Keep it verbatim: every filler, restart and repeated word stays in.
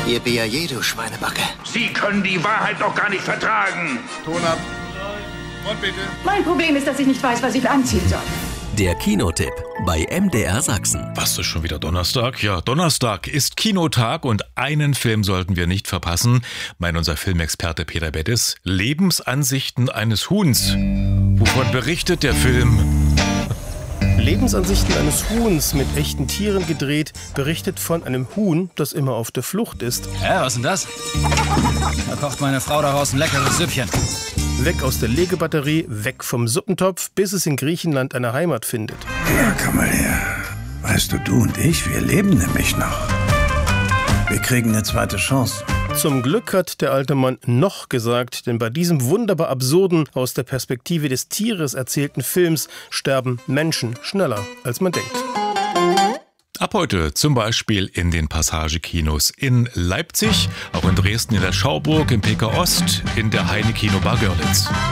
Ihr B A J, du Schweinebacke. Sie können die Wahrheit doch gar nicht vertragen. Ton ab. Und bitte. Mein Problem ist, dass ich nicht weiß, was ich anziehen soll. Der Kinotipp bei M D R Sachsen. Was, ist schon wieder Donnerstag? Ja, Donnerstag ist Kinotag und einen Film sollten wir nicht verpassen, meint unser Filmexperte Peter Bettis. Lebensansichten eines Huhns. Wovon berichtet der Film? Lebensansichten eines Huhns mit echten Tieren gedreht, berichtet von einem Huhn, das immer auf der Flucht ist. Ja, was denn das? Da kocht meine Frau daraus ein leckeres Süppchen. Weg aus der Legebatterie, weg vom Suppentopf, bis es in Griechenland eine Heimat findet. Ja, komm mal her. Weißt du, du und ich, wir leben nämlich noch. Wir kriegen eine zweite Chance. Zum Glück hat der alte Mann noch gesagt, denn bei diesem wunderbar absurden, aus der Perspektive des Tieres erzählten Films sterben Menschen schneller, als man denkt. Ab heute zum Beispiel in den Passagekinos in Leipzig, auch in Dresden in der Schauburg, im P K Ost, in der Heine Kino Bar Görlitz.